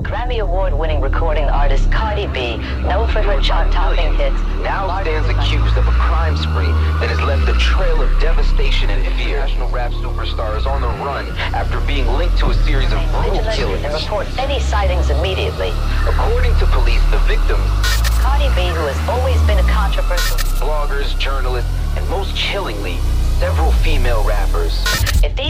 Grammy Award-winning recording artist Cardi B, known for her chart-topping hits, now stands accused of a crime spree that has left a trail of devastation and fear. National rap superstar is on the run after being linked to a series of brutal killings. And report any sightings immediately. According to police, the victims, Cardi B, who has always been a controversial bloggers, journalists, and most chillingly, several female rappers. If these